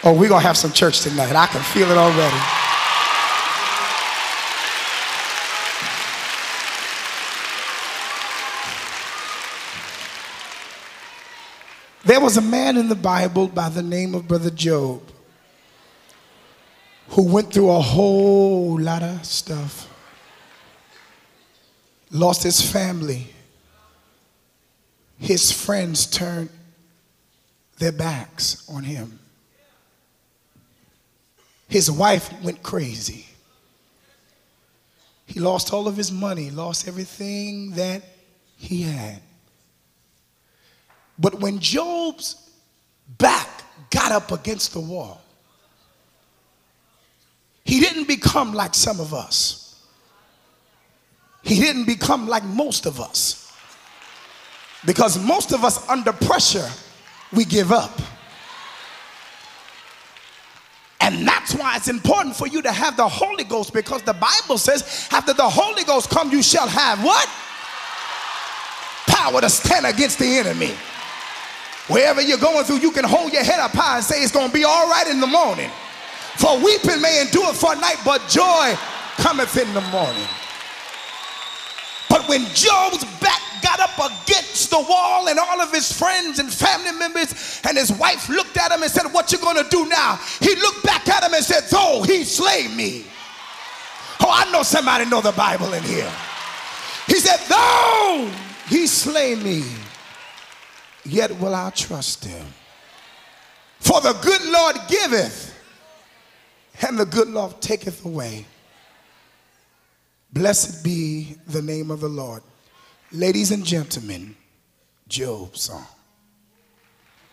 Oh, we're going to have some church tonight. I can feel it already. There was a man in the Bible by the name of Brother Job who went through a whole lot of stuff. Lost his family. His friends turned their backs on him. His wife went crazy. He lost all of his money, lost everything that he had. But when Job's back got up against the wall, he didn't become like some of us. He didn't become like most of us. Because most of us under pressure, we give up. And that's why it's important for you to have the Holy Ghost, because the Bible says after the Holy Ghost comes, you shall have what? Power to stand against the enemy. Wherever you're going through, you can hold your head up high and say it's going to be all right in the morning. For weeping may endure for a night, but joy cometh in the morning. But when Job's back got up against the wall and all of his friends and family members and his wife looked at him and said, what you going to do now? He looked back at him and said, though he slay me. Oh, I know somebody know the Bible in here. He said, though he slay me, yet will I trust him. For the good Lord giveth, and the good Lord taketh away. Blessed be the name of the Lord. Ladies and gentlemen, Job's song.